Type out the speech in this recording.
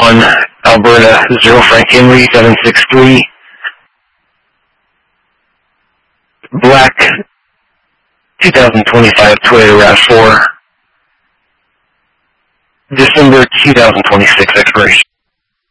Alberta, 0 Frank Henry, 763. Black 2025 Toyota RAV4. December 2026 expiration.